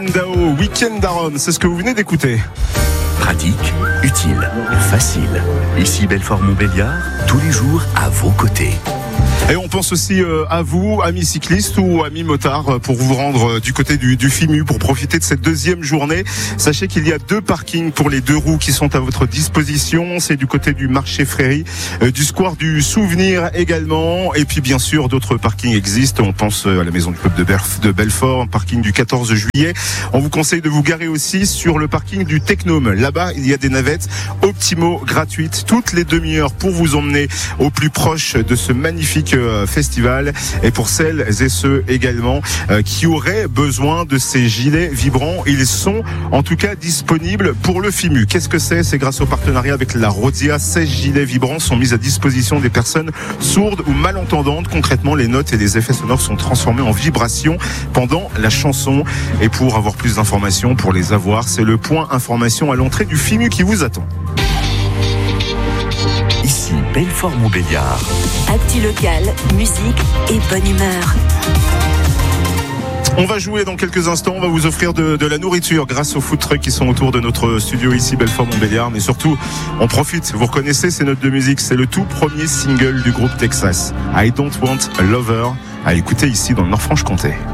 Dao, Weekend à Rome, c'est ce que vous venez d'écouter. Pratique, utile, facile. Ici Belfort-Montbéliard, tous les jours à vos côtés. Et on pense aussi à vous, amis cyclistes ou amis motards, pour vous rendre du côté du FIMU, pour profiter de cette deuxième journée. Sachez qu'il y a 2 parkings pour les 2 roues qui sont à votre disposition. C'est du côté du marché Fréry, du square du Souvenir également. Et puis bien sûr, d'autres parkings existent. On pense à la maison du peuple de Belfort, un parking du 14 juillet. On vous conseille de vous garer aussi sur le parking du Technome. Là-bas, il y a des navettes Optimo gratuites toutes les demi-heures pour vous emmener au plus proche de ce magnifique festival, et pour celles et ceux également qui auraient besoin de ces gilets vibrants, ils sont en tout cas disponibles pour le FIMU. Qu'est-ce que c'est ? C'est grâce au partenariat avec la Rhodia. 16 gilets vibrants sont mis à disposition des personnes sourdes ou malentendantes. Concrètement, les notes et les effets sonores sont transformés en vibrations pendant la chanson. Et pour avoir plus d'informations, pour les avoir, c'est le point information à l'entrée du FIMU qui vous attend. Ici Belfort-Montbéliard. Actu local, musique et bonne humeur. On va jouer dans quelques instants, on va vous offrir de la nourriture grâce aux food trucks qui sont autour de notre studio ici, Belfort-Montbéliard. Mais surtout, on profite, vous reconnaissez ces notes de musique, c'est le tout premier single du groupe Texas, I Don't Want a Lover, à écouter ici dans le Nord-Franche-Comté.